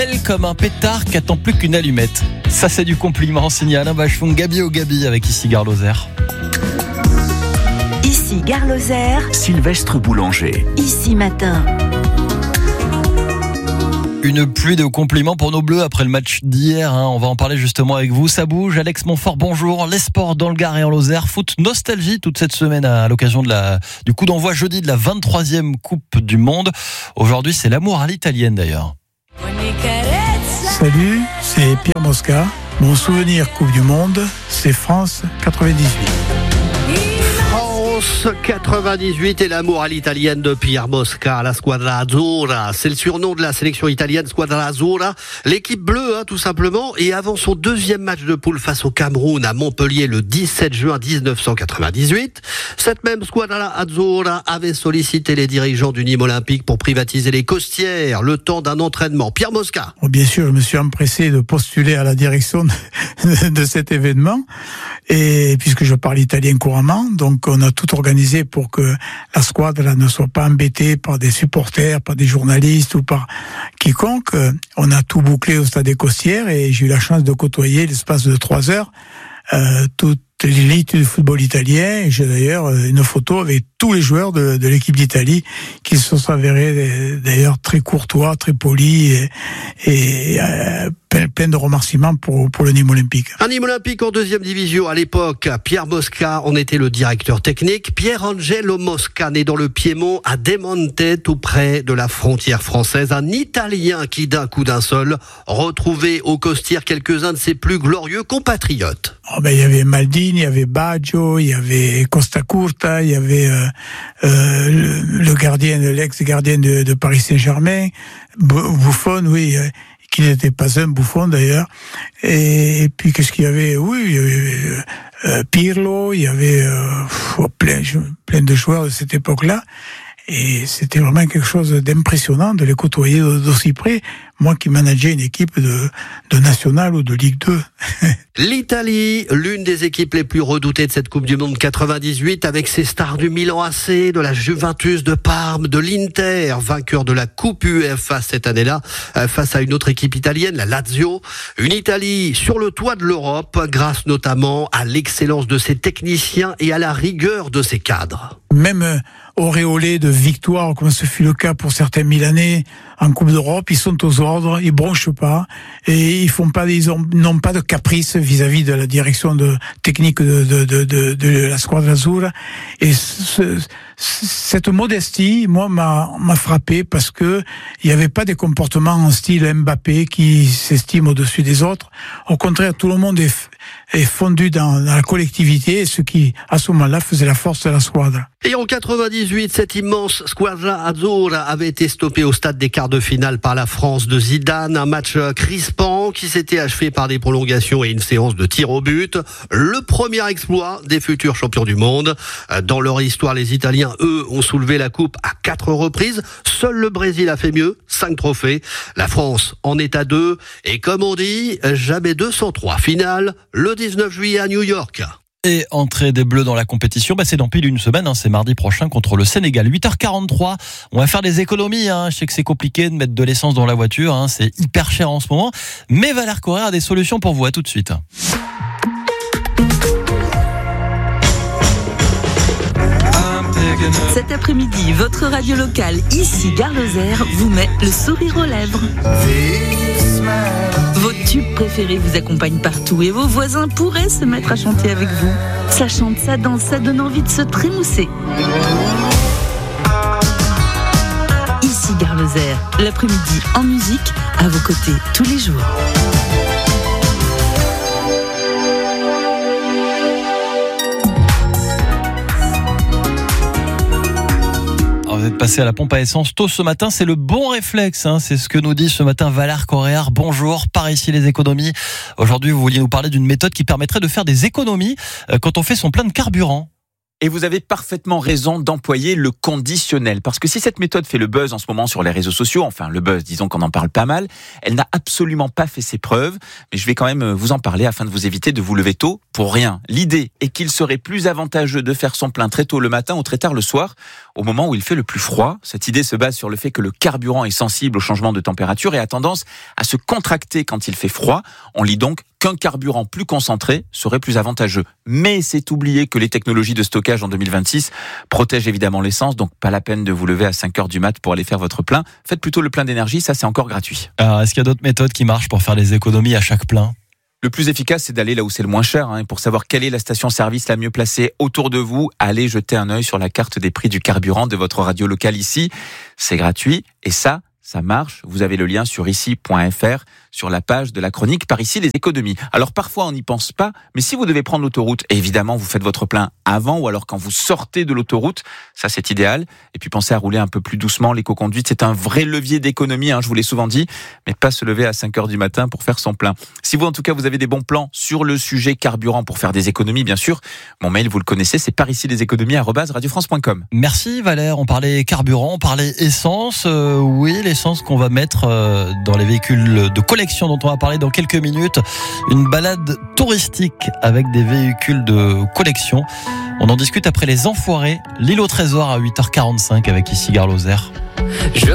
Elle comme un pétard qui attend plus qu'une allumette. Ça c'est du compliment, signé Alain Bachung, Gabi au Gabi avec ici Gare Lozère. Ici Gare Lozère, Sylvestre Boulanger. Ici Matin. Une pluie de compliments pour nos Bleus après le match d'hier. On va en parler justement avec vous. Ça bouge. Alex Montfort, bonjour. Les sports dans le Gard et en Lozère. Foot nostalgie toute cette semaine à l'occasion du coup d'envoi jeudi de la 23e Coupe du Monde. Aujourd'hui, c'est l'amour à l'italienne d'ailleurs. Salut, c'est Pierre Mosca. Mon souvenir Coupe du Monde, c'est France 98. France 98 et l'amour à l'italienne de Pierre Mosca, la Squadra Azzurra. C'est le surnom de la sélection italienne, Squadra Azzurra. L'équipe bleue, tout simplement. Et avant son deuxième match de poule face au Cameroun à Montpellier le 17 juin 1998, cette même Squadra Azzurra avait sollicité les dirigeants du Nîmes Olympique pour privatiser les Costières le temps d'un entraînement. Pierre Mosca. Bien sûr, je me suis empressé de postuler à la direction de cet événement. Et puisque je parle italien couramment, donc on a tout organisé pour que la squadra ne soit pas embêtée par des supporters, par des journalistes ou par quiconque. On a tout bouclé au stade des Costières et j'ai eu la chance de côtoyer l'espace de 3 heures toute l'élite du football italien. Et j'ai d'ailleurs une photo avec tous les joueurs de l'équipe d'Italie qui se sont avérés d'ailleurs très courtois, très polis et plein de remerciements pour le Nîmes Olympique. Un Nîmes Olympique en deuxième division à l'époque. Pierre Mosca en était le directeur technique. Pierre Angelo Mosca, né dans le Piémont à Demonte, tout près de la frontière française. Un Italien qui d'un coup d'un seul retrouvait aux Costières quelques-uns de ses plus glorieux compatriotes. Il y avait Maldini, il y avait Baggio, il y avait Costa Curta, il y avait le gardien, l'ex-gardien de Paris Saint-Germain, Buffon, oui, qui n'était pas un Buffon d'ailleurs. Et puis qu'est-ce qu'il y avait? Oui, il y avait Pirlo, il y avait plein de joueurs de cette époque-là. Et c'était vraiment quelque chose d'impressionnant de les côtoyer d'aussi près. Moi qui manageais une équipe de National ou de Ligue 2. L'Italie, l'une des équipes les plus redoutées de cette Coupe du Monde 98, avec ses stars du Milan AC, de la Juventus de Parme, de l'Inter, vainqueur de la Coupe UEFA cette année-là, face à une autre équipe italienne, la Lazio. Une Italie sur le toit de l'Europe, grâce notamment à l'excellence de ses techniciens et à la rigueur de ses cadres. Même auréolés de victoires, comme ce fut le cas pour certains Milanais en Coupe d'Europe, ils sont aux ordres, ils bronchent pas et ils n'ont pas de caprice vis-à-vis de la direction technique de la Squadra Azzurra. Et cette modestie, moi, m'a frappé parce que il n'y avait pas des comportements en style Mbappé qui s'estime au-dessus des autres. Au contraire, tout le monde est fondu dans la collectivité, ce qui, à ce moment-là, faisait la force de la Squadra. Et en 98, cette immense Squadra Azzurra avait été stoppée au stade des quarts de finale par la France de Zidane. Un match crispant qui s'était achevé par des prolongations et une séance de tirs au but. Le premier exploit des futurs champions du monde. Dans leur histoire, les Italiens, eux, ont soulevé la coupe à 4 reprises. Seul le Brésil a fait mieux, 5 trophées. La France en est à 2. Et comme on dit, jamais 203. Finale, le 19 juillet à New York. Et entrée des Bleus dans la compétition, c'est dans pile une semaine, c'est mardi prochain contre le Sénégal. 8h43, on va faire des économies, je sais que c'est compliqué de mettre de l'essence dans la voiture, c'est hyper cher en ce moment, mais Valère Correa a des solutions pour vous, à tout de suite. Cet après-midi, votre radio locale, ici Gare Lozère, vous met le sourire aux lèvres. Vos tubes préférés vous accompagnent partout et vos voisins pourraient se mettre à chanter avec vous. Ça chante, ça danse, ça donne envie de se trémousser. Ici Gare Lozère, l'après-midi en musique, à vos côtés tous les jours. Vous êtes passé à la pompe à essence tôt ce matin, c'est le bon réflexe, c'est ce que nous dit ce matin Valère Correa. Bonjour, par ici les économies. Aujourd'hui, vous vouliez nous parler d'une méthode qui permettrait de faire des économies quand on fait son plein de carburant. Et vous avez parfaitement raison d'employer le conditionnel. Parce que si cette méthode fait le buzz en ce moment sur les réseaux sociaux, enfin le buzz, disons qu'on en parle pas mal, elle n'a absolument pas fait ses preuves. Mais je vais quand même vous en parler afin de vous éviter de vous lever tôt pour rien. L'idée est qu'il serait plus avantageux de faire son plein très tôt le matin ou très tard le soir, au moment où il fait le plus froid. Cette idée se base sur le fait que le carburant est sensible au changement de température et a tendance à se contracter quand il fait froid. On lit donc qu'un carburant plus concentré serait plus avantageux. Mais c'est oublier que les technologies de stockage en 2026 protègent évidemment l'essence, donc pas la peine de vous lever à 5h du mat pour aller faire votre plein. Faites plutôt le plein d'énergie, ça c'est encore gratuit. Alors, est-ce qu'il y a d'autres méthodes qui marchent pour faire des économies à chaque plein ? Le plus efficace, c'est d'aller là où c'est le moins cher. Pour savoir quelle est la station-service la mieux placée autour de vous, allez jeter un œil sur la carte des prix du carburant de votre radio locale ici. C'est gratuit et ça marche. Vous avez le lien sur ici.fr, sur la page de la chronique Par ici les économies. Alors parfois on n'y pense pas, mais si vous devez prendre l'autoroute, évidemment vous faites votre plein avant ou alors quand vous sortez de l'autoroute, ça c'est idéal. Et puis pensez à rouler un peu plus doucement, l'éco-conduite c'est un vrai levier d'économie, je vous l'ai souvent dit, mais pas se lever à 5h du matin pour faire son plein. Si vous en tout cas vous avez des bons plans sur le sujet carburant pour faire des économies bien sûr, mon mail vous le connaissez, c'est parissileséconomies@radiofrance.com. Merci Valère, on parlait carburant, on parlait essence, oui l'essence qu'on va mettre dans les véhicules de collection dont on va parler dans quelques minutes. Une balade touristique avec des véhicules de collection. On en discute après Les Enfoirés, l'île au trésor à 8h45 avec ici Gare Lozère.